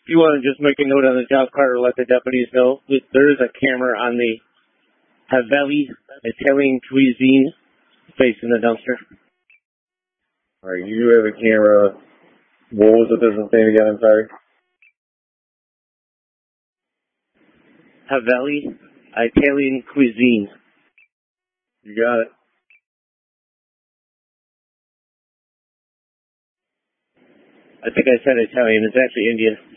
If you want to just make a note on the job card or let the deputies know, there is a camera on the Haveli Italian cuisine facing the dumpster. All right, you do have a camera. What was the business name again? I'm sorry. Haveli Italian cuisine. You got it. I think I said Italian. It's actually Indian.